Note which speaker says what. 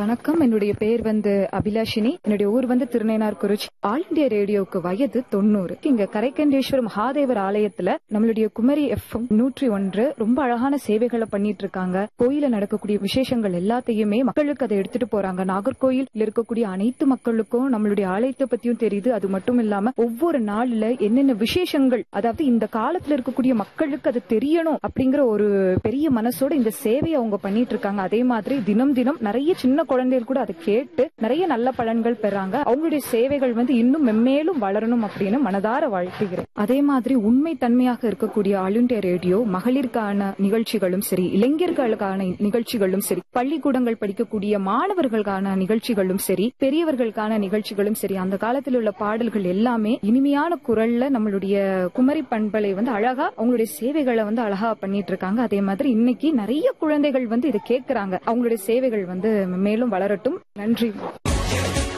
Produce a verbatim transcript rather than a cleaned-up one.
Speaker 1: வணக்கம். என்னுடைய பேர் வந்து அபிலாஷினி. என்னுடைய ஊர் வந்து திருநேனார்குறிச்சி. ஆல் இண்டியா ரேடியோக்கு வயது தொண்ணூறு. இங்க கரைக்கண்டேஸ்வரம் மகாதேவர் ஆலயத்துல நம்மளுடைய குமரி எஃப்எம் நூற்றி ஒன்று ரொம்ப அழகான சேவைகளை பண்ணிட்டு இருக்காங்க. கோயில நடக்கக்கூடிய விசேஷங்கள் எல்லாத்தையுமே மக்களுக்கு அதை எடுத்துட்டு போறாங்க. நாகர்கோயில் இருக்கக்கூடிய அனைத்து மக்களுக்கும் நம்மளுடைய ஆலயத்தை பத்தியும் தெரியுது. அது மட்டும் இல்லாம ஒவ்வொரு நாள்ல என்னென்ன விசேஷங்கள், அதாவது இந்த காலத்துல இருக்கக்கூடிய மக்களுக்கு அது தெரியணும் அப்படிங்கிற ஒரு பெரிய மனசோட இந்த சேவையை அவங்க பண்ணிட்டு இருக்காங்க. அதே மாதிரி தினம் தினம் நிறைய சின்ன குழந்தைகள் கூட அதை கேட்டு நிறைய நல்ல பலன்கள் பெறாங்க. அவங்களுடைய சேவைகள் வந்து இன்னும் மென்மேலும் வளரணும் அப்படின்னு மனதார வாழ்த்துகிறேன். அதே மாதிரி உண்மை தன்மையாக இருக்கக்கூடிய ஆல் இண்டியா ரேடியோ மகளிருக்கான நிகழ்ச்சிகளும் சரி, இளைஞர்களுக்கான நிகழ்ச்சிகளும் சரி, பள்ளிக்கூடங்கள் படிக்கக்கூடிய மாணவர்களுக்கான நிகழ்ச்சிகளும் சரி, பெரியவர்களுக்கான நிகழ்ச்சிகளும் சரி, அந்த காலத்தில் உள்ள பாடல்கள் எல்லாமே இனிமையான குரல்ல நம்மளுடைய குமரி பண்பலை வந்து அழகா அவங்களுடைய சேவைகளை வந்து அழகா பண்ணிட்டு இருக்காங்க. அதே மாதிரி இன்னைக்கு நிறைய குழந்தைகள் வந்து இதை கேட்கிறாங்க. அவங்களுடைய சேவைகள் வந்து மேலும் வளரட்டும். நன்றி.